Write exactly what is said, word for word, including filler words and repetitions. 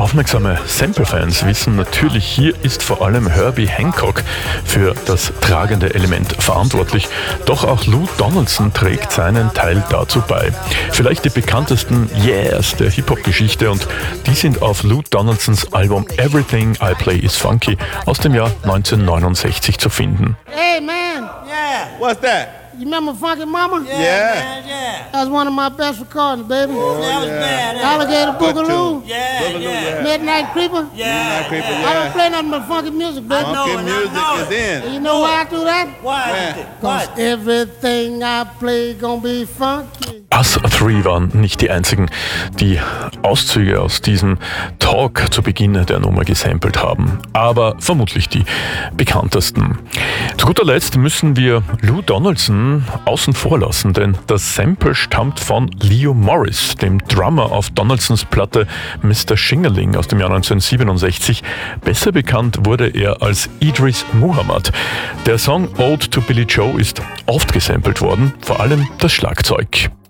Aufmerksame Sample-Fans wissen natürlich, hier ist vor allem Herbie Hancock für das tragende Element verantwortlich. Doch auch Lou Donaldson trägt seinen Teil dazu bei. Vielleicht die bekanntesten Yeahs der Hip-Hop-Geschichte, und die sind auf Lou Donaldsons Album Everything I Play Is Funky aus dem Jahr neunzehnhundertneunundsechzig zu finden. Hey man, Yeah. What's that? you remember Funky Mama? Yeah. Man, yeah. That was one of my best recordings, baby. That was bad. huh? Alligator Boogaloo, Yeah, Boogaloo, yeah. yeah. Midnight Creeper. Yeah. Creeper, I yeah. don't play nothing but funky music, baby. I know Funky it, I music know is it. in. You know why I do that? Why? Yeah. Cause What? everything I play gonna be funky. Us Three waren nicht die einzigen, die Auszüge aus diesem Talk zu Beginn der Nummer gesampelt haben, aber vermutlich die bekanntesten. Zu guter Letzt müssen wir Lou Donaldson außen vor lassen, denn das Sample stammt von Leo Morris, dem Drummer auf Donaldsons Platte Mister Shingaling aus dem Jahr neunzehnhundertsiebenundsechzig. Besser bekannt wurde er als Idris Muhammad. Der Song Ode to Billy Joe ist oft gesampelt worden, vor allem das Schlagzeug.